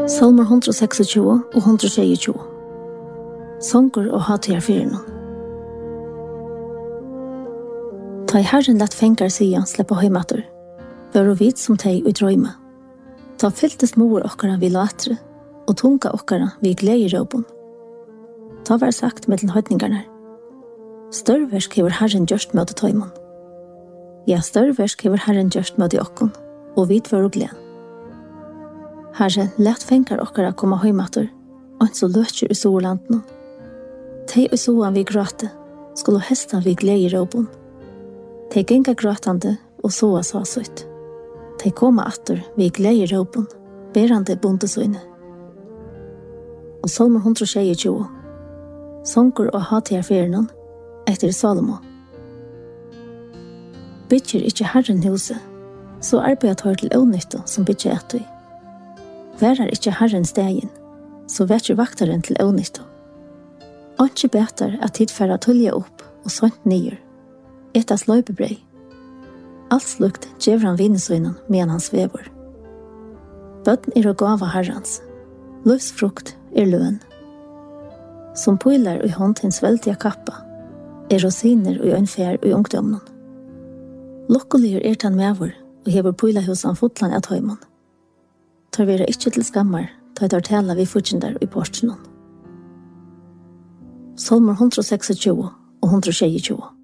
Salmer 126 og 122. Sånger og hatjar fyrirnum. Ta i Herren lett fengar sida sleppa heimatur, vør og vit som teg ut drøyma. Ta fylltest mor okkara vi latre, og tunga okkara vi glei råbun. Ta var sagt mellom høytningarna. Størversk hever Herren gjørst møte tøymon. Ja, størversk hever Herren gjørst møte okkon, og vit vør og glei. Herren lett fengar okkara koma heimatur, og så løtjer i solanden. Tei i soan vi gråte, skulle hestan vi glei råbun. Tei genga gråtande og soa sasutt. Tei koma atter vi glei råbun, berande bondesøyne. Og Salmer 122. Sånger og hatjar fyrirnum, etter Salomo. Bytjer ikkje Herren huset, så arbeidet hør til ånytto som bytjer etui. Værar ikkje Herren stegin, så vetjer vaktaren til ånytto. Anki betar at tidfæra tulja opp og sånt nyer. Etas løypebrei. Alt slukt djever han vinesøynen med hans vevor. Bøtten er å gava Herrans. Livsfrukt er løn. Som pøylar i hånd hins veldiga kappa, er rosiner og øynfær i ungdomnen. Lokkoligur er tan mevor, og hever pøyla hos han fotlan at høymon. Tar vera ikkje til skammar, tar tar tala vi fortjendar i portsenon. Salmer 126 og 122.